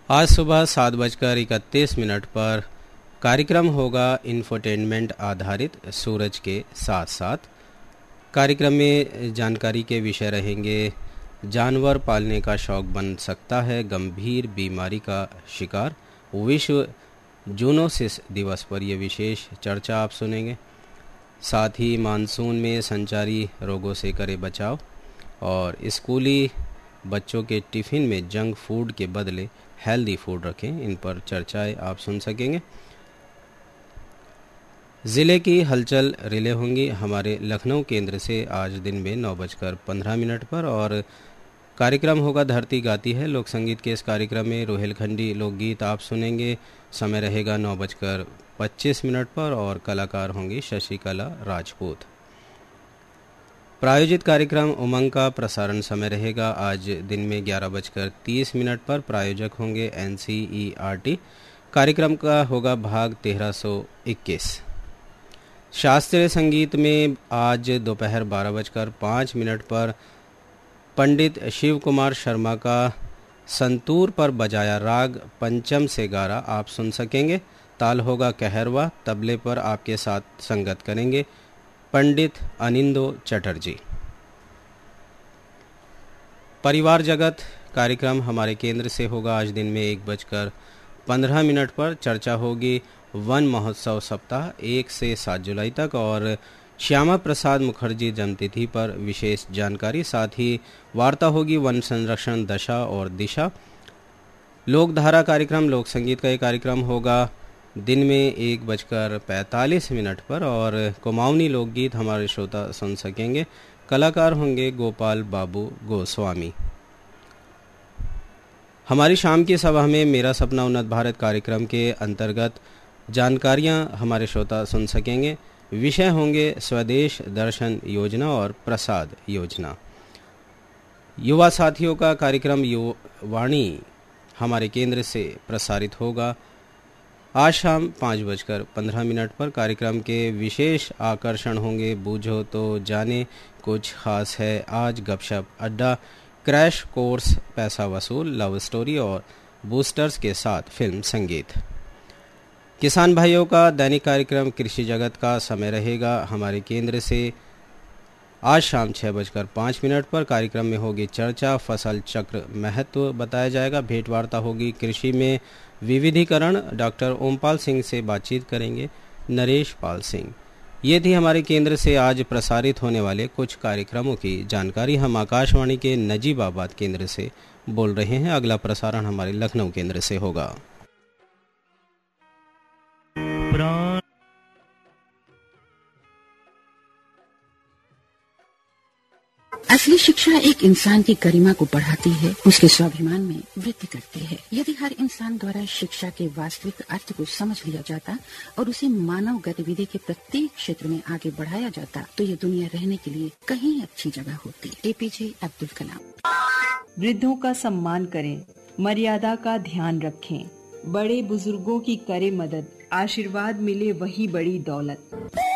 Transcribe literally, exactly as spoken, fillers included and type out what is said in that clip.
आज सुबह सात बजकर इकतीस मिनट पर कार्यक्रम होगा इंफोटेनमेंट आधारित सूरज के साथ साथ। कार्यक्रम में जानकारी के विषय रहेंगे, जानवर पालने का शौक बन सकता है गंभीर बीमारी का शिकार, विश्व जूनोसिस दिवस पर यह विशेष चर्चा आप सुनेंगे। साथ ही मानसून में संचारी रोगों से करे बचाव और स्कूली बच्चों के टिफ़िन में जंक फूड के बदले हेल्दी फूड रखें, इन पर चर्चाएं आप सुन सकेंगे। ज़िले की हलचल रिले होंगी हमारे लखनऊ केंद्र से आज दिन में नौ बजकर पंद्रह मिनट पर और कार्यक्रम होगा धरती गाती है लोक संगीत के। इस कार्यक्रम में रोहेलखंडी लोकगीत आप सुनेंगे। समय रहेगा नौ बजकर पच्चीस मिनट पर और कलाकार होंगी शशिकला राजपूत। प्रायोजित कार्यक्रम उमंग का प्रसारण समय रहेगा आज दिन में ग्यारह बजकर तीस मिनट पर। प्रायोजक होंगे N C E R T. कार्यक्रम का होगा भाग तेरह सौ इक्कीस। शास्त्रीय संगीत में आज दोपहर बारह बजकर पाँच मिनट पर पंडित शिव कुमार शर्मा का संतूर पर बजाया राग पंचम से गारा आप सुन सकेंगे। ताल होगा कहरवा। तबले पर आपके साथ संगत करेंगे पंडित अनिंदो चटर्जी। परिवार जगत कार्यक्रम हमारे केंद्र से होगा आज दिन में एक बजकर पंद्रह मिनट पर। चर्चा होगी वन महोत्सव सप्ताह एक से सात जुलाई तक और श्यामा प्रसाद मुखर्जी जन्मतिथि पर विशेष जानकारी। साथ ही वार्ता होगी वन संरक्षण दशा और दिशा। लोकधारा कार्यक्रम लोक संगीत का एक कार्यक्रम होगा दिन में एक बजकर पैंतालीस मिनट पर और कुमाऊनी लोकगीत हमारे श्रोता सुन सकेंगे। कलाकार होंगे गोपाल बाबू गोस्वामी। हमारी शाम की सभा में मेरा सपना उन्नत भारत कार्यक्रम के अंतर्गत जानकारियां हमारे श्रोता सुन सकेंगे। विषय होंगे स्वदेश दर्शन योजना और प्रसाद योजना। युवा साथियों का कार्यक्रम युवाणी हमारे केंद्र से प्रसारित होगा आज शाम पाँच बजकर पंद्रह मिनट पर। कार्यक्रम के विशेष आकर्षण होंगे बूझो तो जाने कुछ खास है आज, गपशप अड्डा, क्रैश कोर्स, पैसा वसूल, लव स्टोरी और बूस्टर्स के साथ फिल्म संगीत। किसान भाइयों का दैनिक कार्यक्रम कृषि जगत का समय रहेगा हमारे केंद्र से आज शाम छः बजकर पाँच मिनट पर। कार्यक्रम में होगी चर्चा, फसल चक्र महत्व बताया जाएगा। भेंट वार्ता होगी कृषि में विविधीकरण, डॉक्टर ओमपाल सिंह से बातचीत करेंगे नरेश पाल सिंह। ये थी हमारे केंद्र से आज प्रसारित होने वाले कुछ कार्यक्रमों की जानकारी। हम आकाशवाणी के नजीबाबाद केंद्र से बोल रहे हैं। अगला प्रसारण हमारे लखनऊ केंद्र से होगा। असली शिक्षा एक इंसान की गरिमा को बढ़ाती है, उसके स्वाभिमान में वृद्धि करती है। यदि हर इंसान द्वारा शिक्षा के वास्तविक अर्थ को समझ लिया जाता और उसे मानव गतिविधि के प्रत्येक क्षेत्र में आगे बढ़ाया जाता तो ये दुनिया रहने के लिए कहीं अच्छी जगह होती। एपीजे अब्दुल कलाम। वृद्धों का सम्मान करें, मर्यादा का ध्यान रखें, बड़े बुजुर्गों की करे मदद, आशीर्वाद मिले वही बड़ी दौलत।